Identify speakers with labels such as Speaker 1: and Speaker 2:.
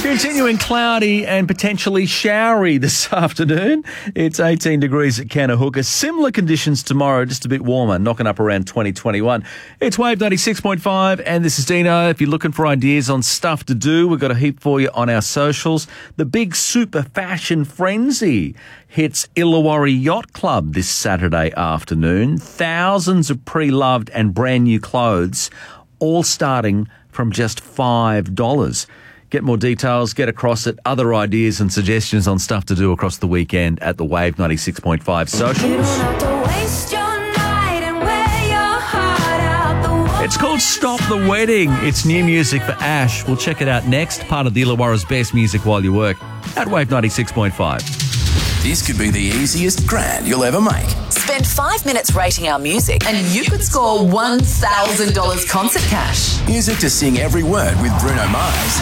Speaker 1: Continuing cloudy and potentially showery this afternoon. It's 18 degrees at Cannahooka. Similar conditions tomorrow, just a bit warmer, knocking up around 2021. It's Wave 96.5 and this is Dino. If you're looking for ideas on stuff to do, we've got a heap for you on our socials. The big super fashion frenzy hits Illawarra Yacht Club this Saturday afternoon. Thousands of pre-loved and brand new clothes, all starting from just $5. Get more details, get across it, other ideas and suggestions on stuff to do across the weekend at the Wave 96.5 socials. It's called Stop the Wedding. It's new music for Ash. We'll check it out next. Part of the Illawarra's best music while you work at Wave 96.5.
Speaker 2: This could be the easiest grand you'll ever make.
Speaker 3: Spend 5 minutes rating our music and you could score $1,000 concert cash.
Speaker 2: Music to sing every word with Bruno Mars.